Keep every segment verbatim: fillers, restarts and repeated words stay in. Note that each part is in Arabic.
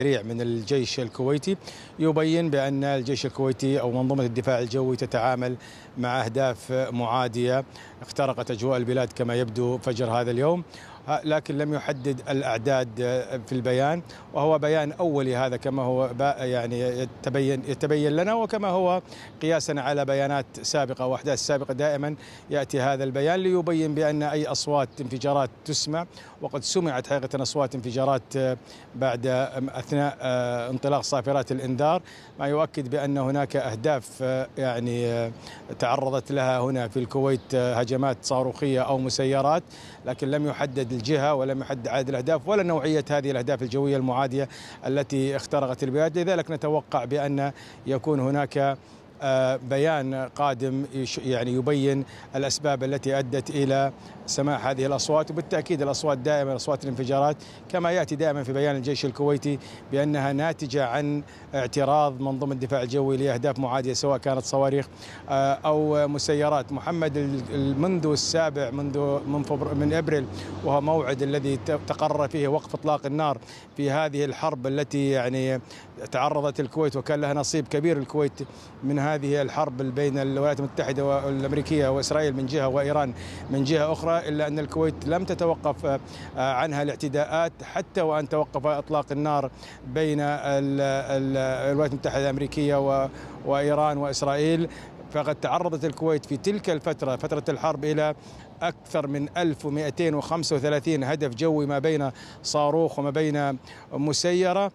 من الجيش الكويتي يبين بأن الجيش الكويتي أو منظومة الدفاع الجوي تتعامل مع أهداف معادية اخترقت أجواء البلاد كما يبدو فجر هذا اليوم، لكن لم يحدد الأعداد في البيان، وهو بيان أولي هذا كما هو يعني يتبين يتبين لنا، وكما هو قياسا على بيانات سابقة وأحداث سابقة. دائما يأتي هذا البيان ليبين بأن أي أصوات انفجارات تسمع، وقد سمعت حقيقة أصوات انفجارات بعد أثناء انطلاق صافرات الإنذار، ما يؤكد بأن هناك أهداف يعني تعرضت لها هنا في الكويت هجمات صاروخية أو مسيرات، لكن لم يحدد الجهة ولم يحدد عدد الأهداف ولا نوعية هذه الأهداف الجوية المعادية التي اخترقت البلاد. لذلك نتوقع بأن يكون هناك بيان قادم يعني يبين الأسباب التي أدت إلى سماع هذه الأصوات، وبالتأكيد الأصوات دائما أصوات الانفجارات كما يأتي دائما في بيان الجيش الكويتي بأنها ناتجة عن اعتراض منظومة الدفاع الجوي لأهداف معادية سواء كانت صواريخ أو مسيرات. محمد، منذ السابع منذ من, من أبريل وهو موعد الذي تقرر فيه وقف إطلاق النار في هذه الحرب التي يعني تعرضت الكويت وكان لها نصيب كبير الكويت من هذه الحرب بين الولايات المتحدة والأمريكية وإسرائيل من جهة وإيران من جهة أخرى، إلا أن الكويت لم تتوقف عنها الاعتداءات حتى وأن توقف إطلاق النار بين الولايات المتحدة الأمريكية وإيران وإسرائيل. فقد تعرضت الكويت في تلك الفترة فترة الحرب إلى أكثر من ألف ومئتين وخمسة وثلاثين هدف جوي ما بين صاروخ وما بين مسيرة،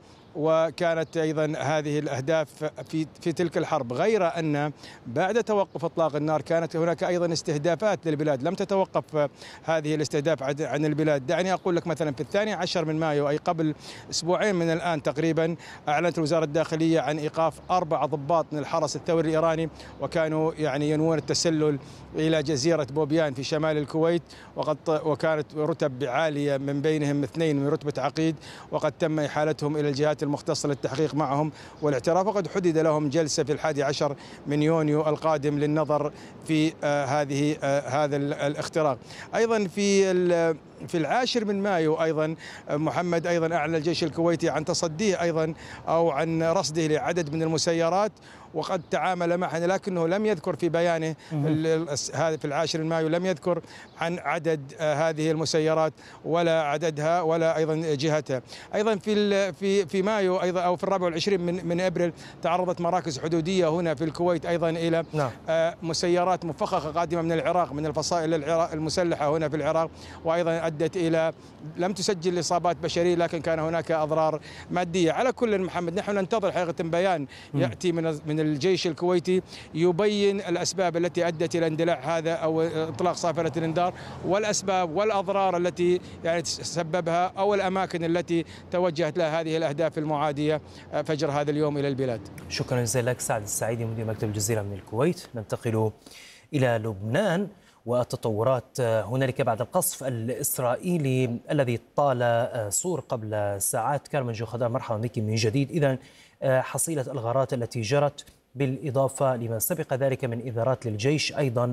وكانت أيضا هذه الأهداف في في تلك الحرب، غير أن بعد توقف إطلاق النار كانت هناك أيضا استهدافات للبلاد لم تتوقف هذه الاستهداف عن البلاد. دعني أقول لك مثلا في الثاني عشر من مايو أي قبل أسبوعين من الآن تقريبا أعلنت وزارة الداخلية عن إيقاف أربع ضباط من الحرس الثوري الإيراني وكانوا يعني ينوون التسلل إلى جزيرة بوبيان في شمال الكويت، وقد وكانت رتب عالية من بينهم اثنين من رتبة عقيد، وقد تم إحالتهم إلى الجهات المختصة للتحقيق معهم والاعتراف، وقد حدد لهم جلسة في الحادي عشر من يونيو القادم للنظر في آه هذه آه هذا الاختراق. أيضا في في العاشر من مايو أيضا محمد أيضا أعلن الجيش الكويتي عن تصديه أيضا أو عن رصده لعدد من المسيرات وقد تعامل معها، لكنه لم يذكر في بيانه هذا في العاشر من مايو لم يذكر عن عدد هذه المسيرات ولا عددها ولا أيضا جهتها. أيضا في في في مايو أيضا أو في الرابع والعشرين من من أبريل تعرضت مراكز حدودية هنا في الكويت أيضا إلى نعم. مسيرات مفخخة قادمة من العراق من الفصائل المسلحة هنا في العراق، وأيضا أدت إلى لم تسجل إصابات بشرية لكن كان هناك أضرار مادية. على كل محمد نحن ننتظر حقيقة بيان يأتي من من الجيش الكويتي يبين الأسباب التي أدت إلى اندلاع هذا أو إطلاق صافرة الإنذار والأسباب والأضرار التي يعني سببها أو الأماكن التي توجهت لها هذه الأهداف المعادية فجر هذا اليوم إلى البلاد. شكرا جزيلا لك سعد السعيدي مدير مكتب الجزيرة من الكويت. ننتقل إلى لبنان والتطورات هنالك بعد القصف الإسرائيلي الذي طال صور قبل ساعات. كارمن جو خضار، مرحبا بك من جديد. إذن حصيلة الغارات التي جرت بالإضافة لما سبق ذلك من إنذارات للجيش أيضا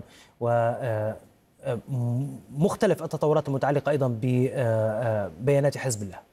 ومختلف التطورات المتعلقة أيضا ببيانات حزب الله.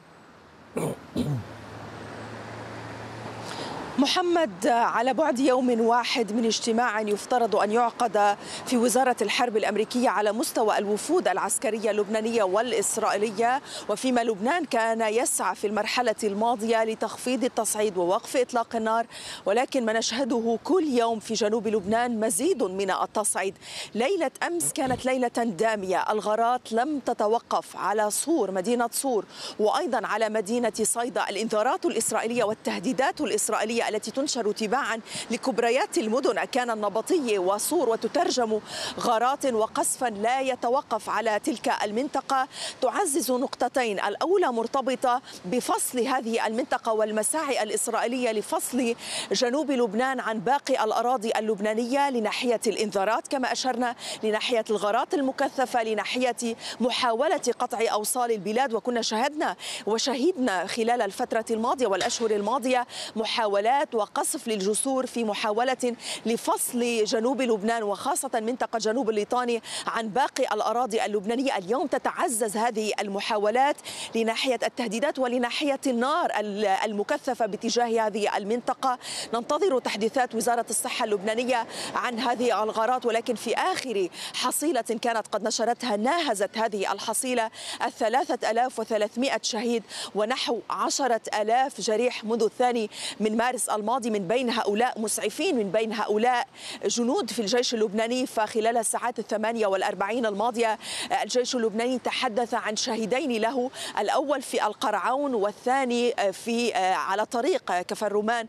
محمد، على بعد يوم واحد من اجتماع يفترض أن يعقد في وزارة الحرب الأمريكية على مستوى الوفود العسكرية اللبنانية والإسرائيلية، وفيما لبنان كان يسعى في المرحلة الماضية لتخفيض التصعيد ووقف إطلاق النار، ولكن ما نشهده كل يوم في جنوب لبنان مزيد من التصعيد. ليلة أمس كانت ليلة دامية، الغارات لم تتوقف على صور مدينة صور وأيضا على مدينة صيدا. الإنذارات الإسرائيلية والتهديدات الإسرائيلية التي تنشر تباعا لكبريات المدن كان النبطية وصور وتترجم غارات وقصفا لا يتوقف على تلك المنطقة تعزز نقطتين: الأولى مرتبطة بفصل هذه المنطقة والمساعي الإسرائيلية لفصل جنوب لبنان عن باقي الأراضي اللبنانية لناحية الإنذارات كما أشرنا، لناحية الغارات المكثفة، لناحية محاولة قطع أوصال البلاد. وكنا شاهدنا وشهدنا خلال الفترة الماضية والأشهر الماضية محاولات تهديدات وقصف للجسور في محاولة لفصل جنوب لبنان وخاصة منطقة جنوب الليطاني عن باقي الأراضي اللبنانية. اليوم تتعزز هذه المحاولات لناحية التهديدات ولناحية النار المكثفة باتجاه هذه المنطقة. ننتظر تحديثات وزارة الصحة اللبنانية عن هذه الغارات، ولكن في آخر حصيلة كانت قد نشرتها ناهزت هذه الحصيلة الثلاثة آلاف وثلاثمائة شهيد ونحو عشرة آلاف جريح منذ الثاني من مارس الماضي، من بين هؤلاء مسعفين، من بين هؤلاء جنود في الجيش اللبناني. فخلال الساعات الثمانية والأربعين الماضية الجيش اللبناني تحدث عن شهيدين له، الأول في القرعون والثاني في على طريق كفر رومان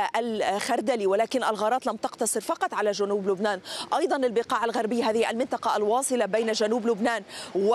الخردلي. ولكن الغارات لم تقتصر فقط على جنوب لبنان، أيضا البقاع الغربية، هذه المنطقة الواصلة بين جنوب لبنان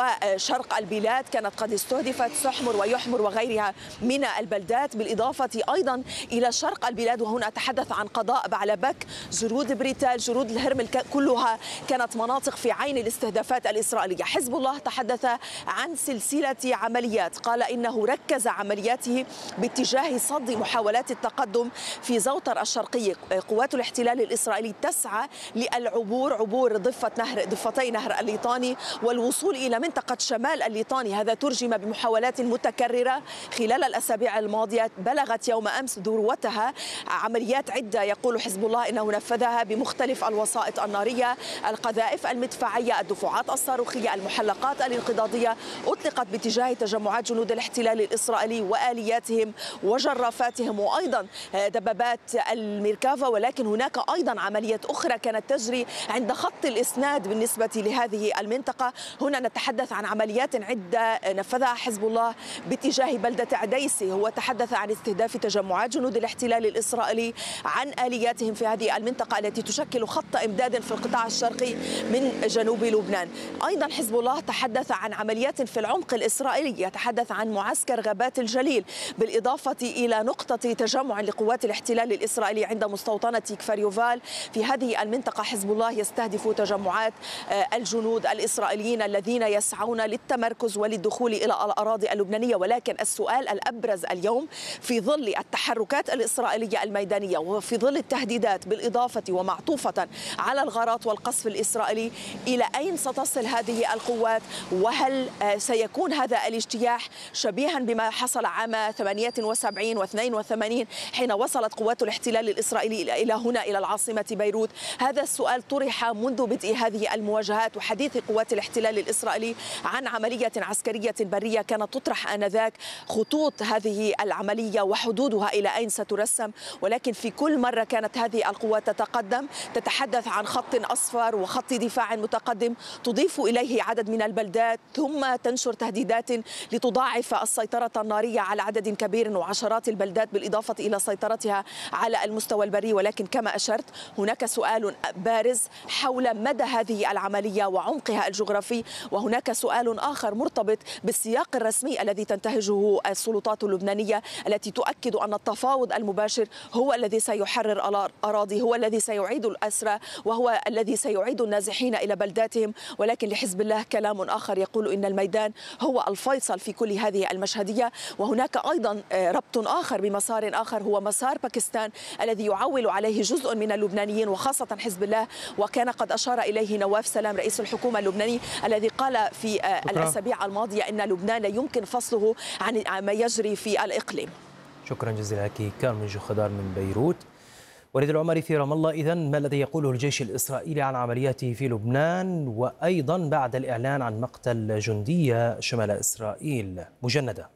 وشرق البلاد، كانت قد استهدفت سحمر ويحمر وغيرها من البلدات، بالإضافة أيضا إلى شرق البلاد. وهنا أتحدث عن قضاء بعلبك، جرود بريتال، جرود الهرمل، كلها كانت مناطق في عين الاستهدافات الإسرائيلية. حزب الله تحدث عن سلسلة عمليات، قال إنه ركز عملياته باتجاه صد محاولات التقدم في زوطر الشرقية. قوات الاحتلال الإسرائيلي تسعى للعبور عبور ضفة نهر ضفتي نهر الليطاني والوصول إلى منطقة شمال الليطاني. هذا ترجم بمحاولات متكررة خلال الأسابيع الماضية، بلغت يوم أمس ذروتها عمليات عدة يقول حزب الله إنه نفذها بمختلف الوسائط النارية، القذائف المدفعية، الدفعات الصاروخية، المحلقات الانقضاضية، أطلقت باتجاه تجمعات جنود الاحتلال الإسرائيلي وآلياتهم وجرافاتهم وأيضا دبابات الميركافا. ولكن هناك أيضا عمليات أخرى كانت تجري عند خط الإسناد بالنسبة لهذه المنطقة. هنا نتحدث عن عمليات عدة نفذها حزب الله باتجاه بلدة عديسي. هو تحدث عن استهداف تجمعات جنود الاحتلال الإسرائيلي عن آلياتهم في هذه المنطقة التي تشكل خط إمداد في القطاع الشرقي من جنوب لبنان. أيضا حزب الله تحدث عن عمليات في العمق الإسرائيلي، يتحدث عن معسكر غابات الجليل، بالإضافة إلى نقطة تجمع لقوات الاحتلال الإسرائيلي عند مستوطنة كفر يوفال. في هذه المنطقة حزب الله يستهدف تجمعات الجنود الإسرائيليين الذين يسعون للتمركز وللدخول إلى الأراضي اللبنانية. ولكن السؤال الأبرز اليوم في ظل التحركات الإسرائيلية الميدانية وفي ظل التهديدات بالإضافة ومعطوفة على الغارات والقصف الإسرائيلي، إلى أين ستصل هذه القوات؟ وهل سيكون هذا الاجتياح شبيها بما حصل عام ثمانية وسبعين واثنين وثمانين حين وصلت قوات الاحتلال الإسرائيلي إلى هنا إلى العاصمة بيروت؟ هذا السؤال طرح منذ بدء هذه المواجهات وحديث قوات الاحتلال الإسرائيلي عن عملية عسكرية برية. كانت تطرح آنذاك خطوط هذه العملية وحدودها إلى أين سترسم، ولكن في كل مرة كانت هذه القوات تتقدم، تتحدث عن خط أصفر وخط دفاع متقدم تضيف إليه عدد من البلدات، ثم تنشر تهديدات لتضاعف السيطرة النارية على عدد كبير وعشرات البلدات بالإضافة إلى سيطرتها على المستوى البري. ولكن كما أشرت هناك سؤال بارز حول مدى هذه العملية وعمقها الجغرافي، وهناك سؤال آخر مرتبط بالسياق الرسمي الذي تنتهجه السلطات اللبنانية التي تؤكد أن التفاوض المباشر هو الذي سيحرر الأراضي، هو الذي سيعيد الأسرى، وهو الذي سيعيد النازحين إلى بلداتهم. ولكن لحزب الله كلام آخر يقول إن الميدان هو الفيصل في كل هذه المشهدية. وهناك أيضا ربط آخر بمسار آخر هو مسار باكستان الذي يعول عليه جزء من اللبنانيين وخاصة حزب الله، وكان قد أشار إليه نواف سلام رئيس الحكومة اللبناني الذي قال في الأسابيع الماضية أن لبنان يمكن فصله عن ما يجري في الإقليم. شكرا جزيلا لك كارمن جوخدار من بيروت. وليد العمري في رام الله، إذن ما الذي يقوله الجيش الإسرائيلي عن عملياته في لبنان وأيضا بعد الإعلان عن مقتل جندية شمال إسرائيل؟ مجندة.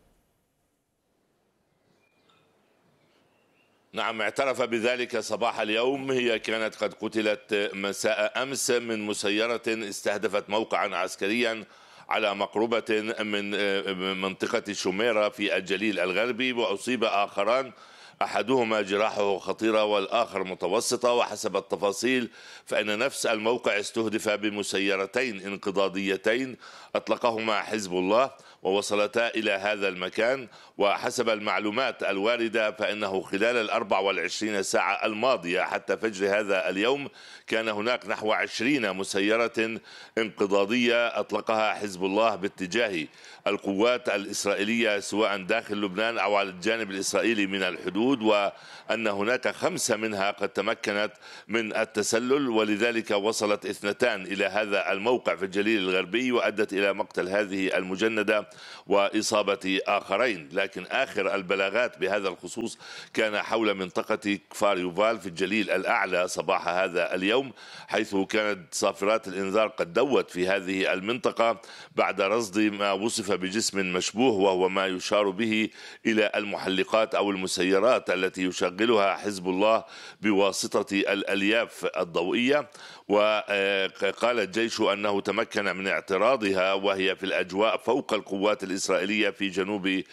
نعم، اعترف بذلك صباح اليوم. هي كانت قد قتلت مساء أمس من مسيرة استهدفت موقعا عسكريا على مقربة من منطقة شميرة في الجليل الغربي، وأصيب آخران أحدهما جراحه خطيرة والآخر متوسطة. وحسب التفاصيل فإن نفس الموقع استهدف بمسيرتين انقضاضيتين أطلقهما حزب الله ووصلتا إلى هذا المكان. وحسب المعلومات الواردة فإنه خلال الأربع والعشرين ساعة الماضية حتى فجر هذا اليوم كان هناك نحو عشرين مسيرة انقضاضية أطلقها حزب الله باتجاه القوات الإسرائيلية سواء داخل لبنان أو على الجانب الإسرائيلي من الحدود. الحدود، وأن هناك خمسة منها قد تمكنت من التسلل، ولذلك وصلت اثنتان إلى هذا الموقع في الجليل الغربي وأدت إلى مقتل هذه المجندة وإصابة آخرين. لكن آخر البلاغات بهذا الخصوص كان حول منطقة كفار يوفال في الجليل الأعلى صباح هذا اليوم، حيث كانت صافرات الإنذار قد دوت في هذه المنطقة بعد رصد ما وصف بجسم مشبوه، وهو ما يشار به إلى المحلقات أو المسيرات التي يشغلها حزب الله بواسطة الألياف الضوئية. وقال الجيش أنه تمكن من اعتراضها وهي في الأجواء فوق القوات الإسرائيلية في جنوب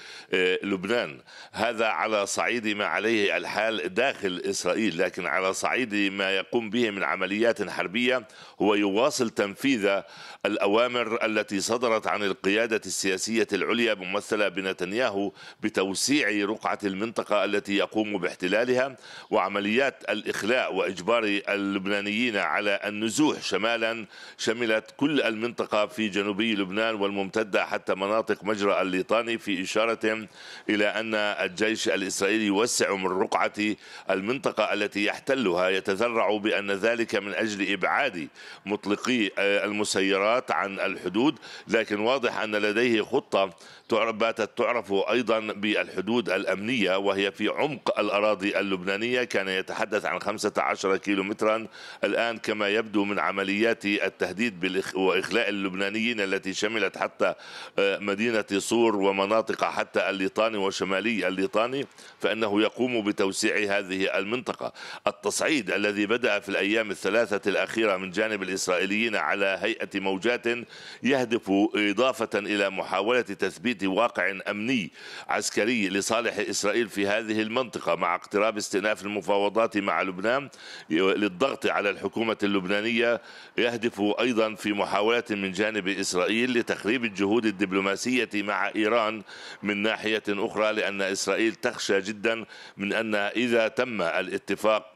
لبنان. هذا على صعيد ما عليه الحال داخل إسرائيل، لكن على صعيد ما يقوم به من عمليات حربية هو يواصل تنفيذ الأوامر التي صدرت عن القيادة السياسية العليا ممثلة بنتنياهو بتوسيع رقعة المنطقة التي يقوم باحتلالها، وعمليات الإخلاء وإجبار اللبنانيين على النزوح شمالا شملت كل المنطقة في جنوبي لبنان والممتدة حتى مناطق مجرى الليطاني، في إشارة إلى أن الجيش الإسرائيلي يوسع من رقعة المنطقة التي يحتلها، يتذرع بأن ذلك من أجل إبعاد مطلقي المسيرات عن الحدود. لكن واضح أن لديه خطة باتت تعرف أيضا بالحدود الأمنية، وهي في عمق الأراضي اللبنانية. كان يتحدث عن خمسة عشر كيلومترا الآن كما يبدو من عمليات التهديد وإخلاء اللبنانيين التي شملت حتى مدينة صور ومناطق حتى الليطاني وشمالي الليطاني، فإنه يقوم بتوسيع هذه المنطقة. التصعيد الذي بدأ في الأيام الثلاثة الأخيرة من جانب الإسرائيليين على هيئة موجات يهدف إضافة إلى محاولة تثبيت واقع أمني عسكري لصالح إسرائيل في هذه المنطقة، مع اقتراب استئناف المفاوضات مع لبنان للضغط على الحكومة اللبنانية. يهدف أيضا في محاولة من جانب إسرائيل لتخريب الجهود الدبلوماسية مع إيران من ناحية أخرى، لأن إسرائيل تخشى جدا من أن إذا تم الاتفاق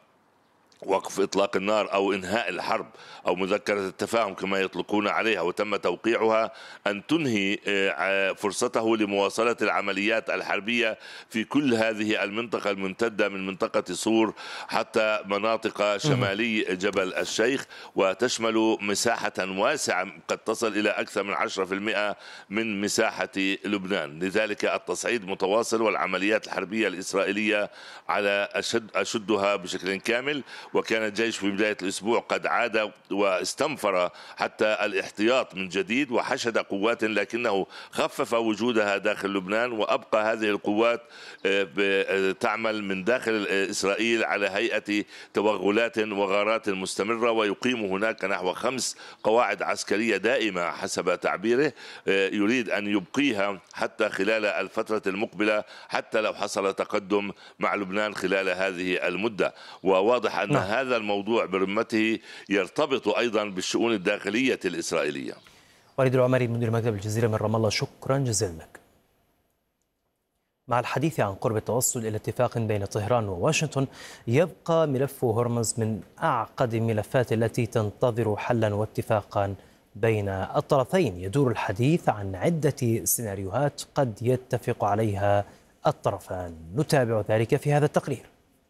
وقف إطلاق النار أو إنهاء الحرب أو مذكرة التفاهم كما يطلقون عليها وتم توقيعها، أن تنهي فرصته لمواصلة العمليات الحربية في كل هذه المنطقة الممتدة من منطقة صور حتى مناطق شمالي جبل الشيخ، وتشمل مساحة واسعة قد تصل إلى أكثر من عشرة بالمئة من مساحة لبنان. لذلك التصعيد متواصل والعمليات الحربية الإسرائيلية على أشد أشدها بشكل كامل. وكان الجيش في بداية الأسبوع قد عاد واستنفر حتى الاحتياط من جديد وحشد قوات، لكنه خفف وجودها داخل لبنان، وأبقى هذه القوات تعمل من داخل إسرائيل على هيئة توغلات وغارات مستمرة، ويقيم هناك نحو خمس قواعد عسكرية دائمة حسب تعبيره يريد أن يبقيها حتى خلال الفترة المقبلة، حتى لو حصل تقدم مع لبنان خلال هذه المدة. وواضح أن نعم. هذا الموضوع برمته يرتبط أيضا بالشؤون الداخلية الإسرائيلية. وليد العمري مدير مكتب الجزيرة من رام الله، شكرا جزيلا لك. مع الحديث عن قرب التوصل إلى اتفاق بين طهران وواشنطن، يبقى ملف هرمز من أعقد الملفات التي تنتظر حلا واتفاقا بين الطرفين. يدور الحديث عن عدة سيناريوهات قد يتفق عليها الطرفان. نتابع ذلك في هذا التقرير.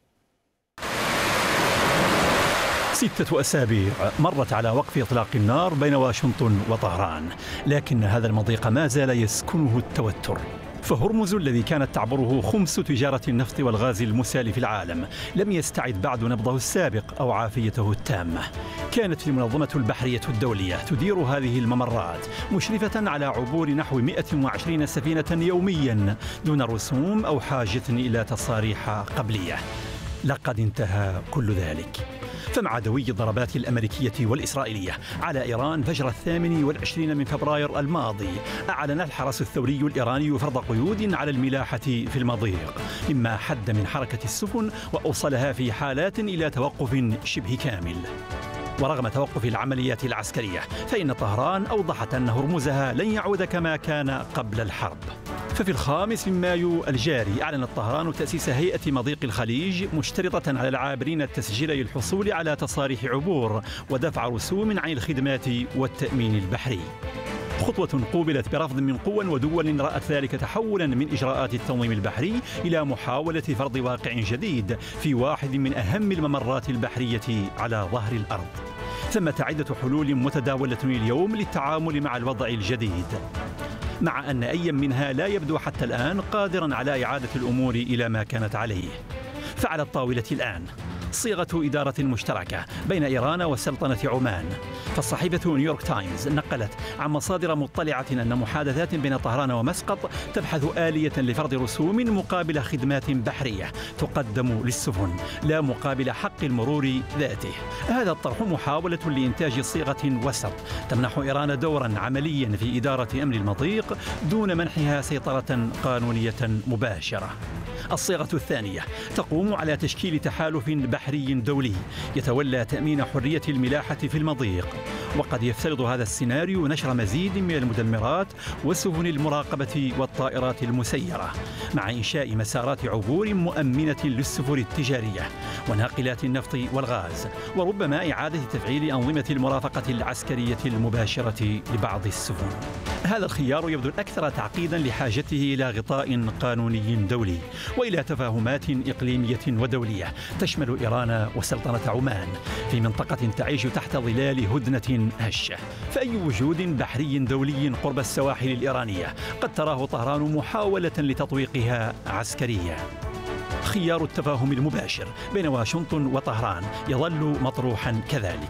ستة أسابيع مرت على وقف إطلاق النار بين واشنطن وطهران، لكن هذا المضيق ما زال يسكنه التوتر. فهرمز الذي كانت تعبره خمس تجارة النفط والغاز المسال في العالم لم يستعد بعد نبضه السابق أو عافيته التامة. كانت المنظمة البحرية الدولية تدير هذه الممرات، مشرفة على عبور نحو مئة وعشرين سفينة يوميا دون رسوم أو حاجة إلى تصاريح قبلية. لقد انتهى كل ذلك. فمع دوي الضربات الأمريكية والإسرائيلية على إيران فجر الثامن والعشرين من فبراير الماضي، أعلن الحرس الثوري الإيراني فرض قيود على الملاحة في المضيق، مما حد من حركة السفن وأوصلها في حالات إلى توقف شبه كامل. ورغم توقف العمليات العسكرية، فإن طهران أوضحت أن هرمزها لن يعود كما كان قبل الحرب. ففي الخامس من مايو الجاري أعلنت طهران تأسيس هيئة مضيق الخليج، مشترطة على العابرين التسجيل للحصول على تصاريح عبور ودفع رسوم عن الخدمات والتأمين البحري. خطوة قوبلت برفض من قوى ودول رأت ذلك تحولا من إجراءات التنظيم البحري إلى محاولة فرض واقع جديد في واحد من أهم الممرات البحرية على ظهر الأرض. ثمة عدة حلول متداولة اليوم للتعامل مع الوضع الجديد، مع أن أي منها لا يبدو حتى الآن قادرا على إعادة الأمور إلى ما كانت عليه. فعلى الطاولة الآن صيغة إدارة مشتركة بين إيران وسلطنة عمان. فالصحيفة نيويورك تايمز نقلت عن مصادر مطلعة أن محادثات بين طهران ومسقط تبحث آلية لفرض رسوم مقابل خدمات بحرية تقدم للسفن لا مقابل حق المرور ذاته. هذا الطرح محاولة لإنتاج صيغة وسط تمنح إيران دورا عمليا في إدارة أمن المضيق دون منحها سيطرة قانونية مباشرة. الصيغة الثانية تقوم على تشكيل تحالف بحري دولي يتولى تأمين حرية الملاحة في المضيق، وقد يفترض هذا السيناريو نشر مزيد من المدمرات وسفن المراقبة والطائرات المسيرة، مع إنشاء مسارات عبور مؤمنة للسفن التجارية وناقلات النفط والغاز، وربما إعادة تفعيل أنظمة المرافقة العسكرية المباشرة لبعض السفن. هذا الخيار يبدو الأكثر تعقيدا لحاجته إلى غطاء قانوني دولي وإلى تفاهمات إقليمية ودولية تشمل إيران وسلطنة عمان في منطقة تعيش تحت ظلال هدنة هشة. فأي وجود بحري دولي قرب السواحل الإيرانية قد تراه طهران محاولة لتطويقها عسكريا. خيار التفاهم المباشر بين واشنطن وطهران يظل مطروحا كذلك،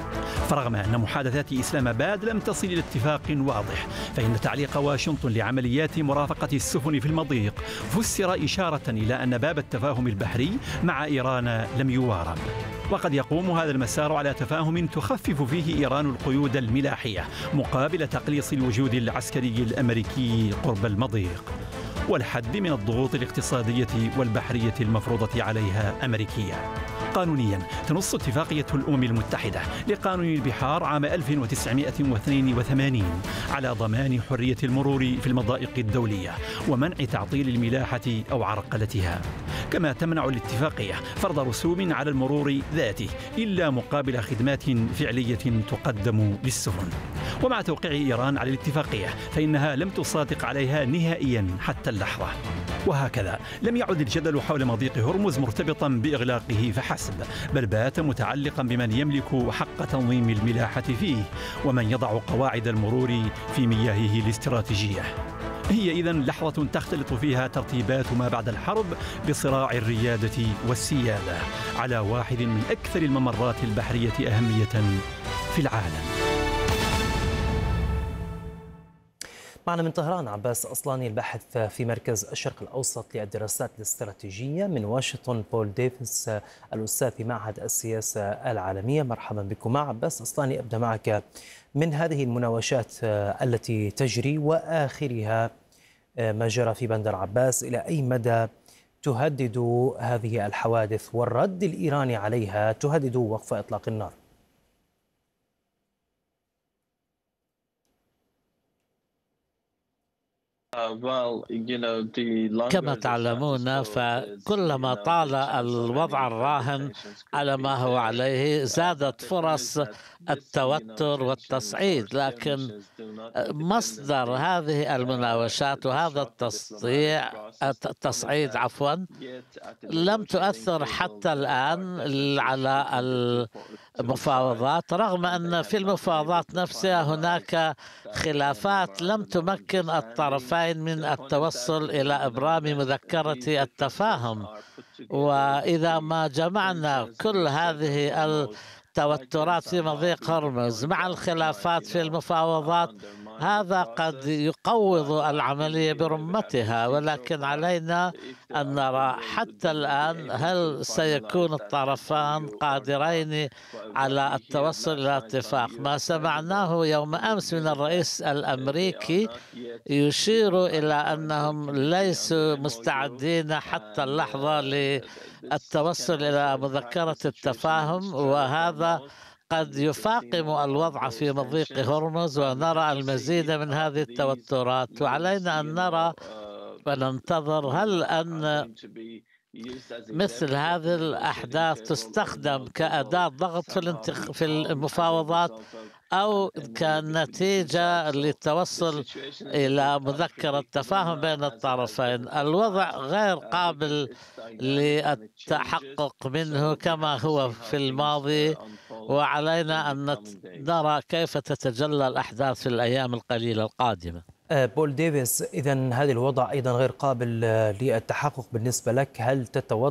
فرغم أن محادثات إسلام آباد لم تصل إلى اتفاق واضح، فإن تعليق واشنطن لعمليات مرافقة السفن في المضيق فسر إشارة إلى أن باب التفاهم البحري مع إيران لم يوارب. وقد يقوم هذا المسار على تفاهم تخفف فيه إيران القيود الملاحية مقابل تقليص الوجود العسكري الأمريكي قرب المضيق والحد من الضغوط الاقتصادية والبحرية المفروضة عليها أمريكيا. قانونيا تنص اتفاقية الأمم المتحدة لقانون البحار عام ألف وتسعمائة واثنين وثمانين على ضمان حرية المرور في المضائق الدولية ومنع تعطيل الملاحة أو عرقلتها، كما تمنع الاتفاقية فرض رسوم على المرور ذاته إلا مقابل خدمات فعلية تقدم للسفن. ومع توقيع إيران على الاتفاقية فإنها لم تصادق عليها نهائيا حتى اللحظة. وهكذا لم يعد الجدل حول مضيق هرمز مرتبطا بإغلاقه فحسب، بل بات متعلقا بمن يملك حق تنظيم الملاحة فيه ومن يضع قواعد المرور في مياهه الاستراتيجية. هي إذن لحظة تختلط فيها ترتيبات ما بعد الحرب بصراع الريادة والسيادة على واحد من أكثر الممرات البحرية أهمية في العالم. معنا من طهران عباس أصلاني الباحث في مركز الشرق الأوسط للدراسات الاستراتيجية، من واشنطن بول ديفيس الأستاذ في معهد السياسة العالمية. مرحبا بكم. مع عباس أصلاني أبدأ معك من هذه المناوشات التي تجري وآخرها ما جرى في بندر عباس، إلى أي مدى تهدد هذه الحوادث والرد الإيراني عليها تهدد وقف إطلاق النار؟ كما تعلمون، فكلما طال الوضع الراهن على ما هو عليه زادت فرص التوتر والتصعيد، لكن مصدر هذه المناوشات وهذا التصعيد التصعيد عفوا لم تؤثر حتى الآن على المفاوضات، رغم أن في المفاوضات نفسها هناك خلافات لم تمكن الطرفين من التوصل إلى إبرام مذكرة التفاهم. وإذا ما جمعنا كل هذه التوترات في مضيق هرمز مع الخلافات في المفاوضات، هذا قد يقوض العملية برمتها، ولكن علينا أن نرى حتى الآن هل سيكون الطرفان قادرين على التوصل إلى اتفاق. ما سمعناه يوم أمس من الرئيس الأمريكي يشير إلى أنهم ليسوا مستعدين حتى اللحظة للتوصل إلى مذكرة التفاهم، وهذا قد يفاقم الوضع في مضيق هرمز ونرى المزيد من هذه التوترات. وعلينا أن نرى وننتظر هل أن مثل هذه الأحداث تستخدم كأداة ضغط في المفاوضات أو كنتيجة للتوصل إلى مذكرة تفاهم بين الطرفين. الوضع غير قابل للتحقق منه كما هو في الماضي، وعلينا أن نرى كيف تتجلى الأحداث في الأيام القليلة القادمة. بول ديفيس، إذن هذا الوضع أيضا غير قابل للتحقق بالنسبة لك، هل تتوضع